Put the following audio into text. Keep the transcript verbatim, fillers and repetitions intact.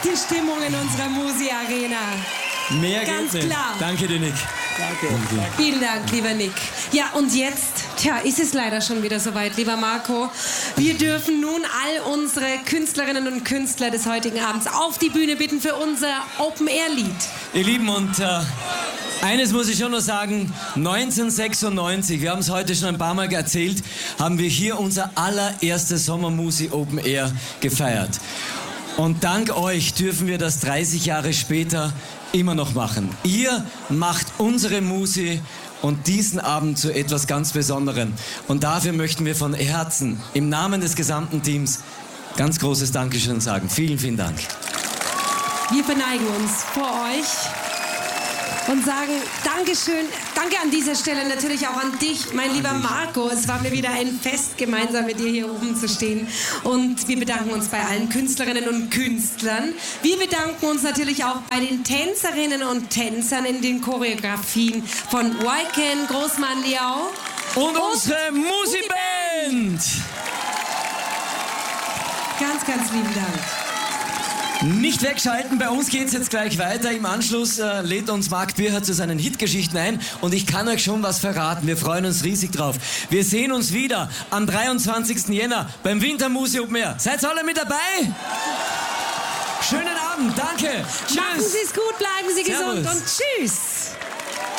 gute Stimmung in unserer Musi Arena. Mehr Ganz geht's nicht. klar. Danke dir, Nick. Danke. Vielen Dank, lieber Nick. Ja, und jetzt, tja, ist es leider schon wieder soweit, lieber Marco. Wir dürfen nun all unsere Künstlerinnen und Künstler des heutigen Abends auf die Bühne bitten für unser Open-Air-Lied. Ihr Lieben, und äh, eines muss ich schon noch sagen, neunzehnhundertsechsundneunzig, wir haben es heute schon ein paar Mal erzählt, haben wir hier unser allererstes Sommermusi Open Air gefeiert. Und dank euch dürfen wir das dreißig Jahre später immer noch machen. Ihr macht unsere Musi und diesen Abend zu etwas ganz Besonderem. Und dafür möchten wir von Herzen im Namen des gesamten Teams ganz großes Dankeschön sagen. Vielen, vielen Dank. Wir verneigen uns vor euch und sagen Dankeschön, danke an dieser Stelle natürlich auch an dich, mein lieber Marco. Es war mir wieder ein Fest, gemeinsam mit dir hier oben zu stehen. Und wir bedanken uns bei allen Künstlerinnen und Künstlern. Wir bedanken uns natürlich auch bei den Tänzerinnen und Tänzern in den Choreografien von Weiken, Großmann Liao. Und, und unsere Musi-Band! Ganz, ganz lieben Dank. Nicht wegschalten, bei uns geht's jetzt gleich weiter. Im Anschluss äh, lädt uns Marc Bircher zu seinen Hitgeschichten ein und ich kann euch schon was verraten. Wir freuen uns riesig drauf. Wir sehen uns wieder am dreiundzwanzigsten Jänner beim Wintermusi Open Air. Seid alle mit dabei? Schönen Abend, danke. Tschüss. Machen Sie es gut, bleiben Sie Servus. gesund und tschüss.